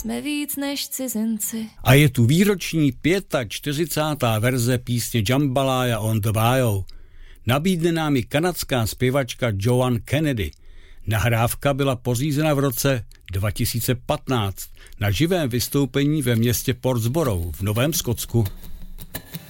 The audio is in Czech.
jsme víc než cizinci. A je tu výroční 45. verze písně Jambalaya on the Bayou. Nabídne nám ji kanadská zpěvačka Joan Kennedy. Nahrávka byla pořízena v roce 2015 na živém vystoupení ve městě Portsmouth v Novém Skotsku.